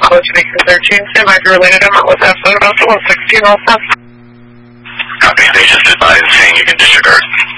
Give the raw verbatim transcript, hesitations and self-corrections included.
Apollo Jamaican thirteen, stand by for related M L S F, so about one sixteen also. Copy, they just advised saying you can disregard.